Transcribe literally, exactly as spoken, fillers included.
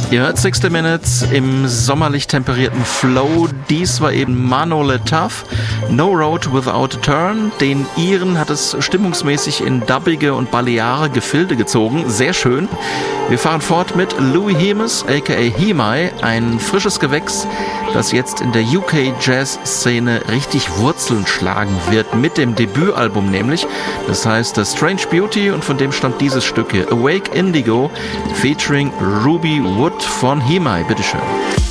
Ihr hört sixty Minutes im sommerlich temperierten Flow. Dies war eben Mano Tough, No Road Without a Turn. Den Iren hat es stimmungsmäßig in dubbige und baleare Gefilde gezogen. Sehr schön. Wir fahren fort mit Louis Hemes, aka Himai, ein frisches Gewächs, das jetzt in der U K-Jazz-Szene richtig Wurzeln schlagen wird, mit dem Debütalbum nämlich. Das heißt The Strange Beauty, und von dem stammt dieses Stück hier, Awake Indigo, featuring Ruby Wood von Himai. Bitteschön.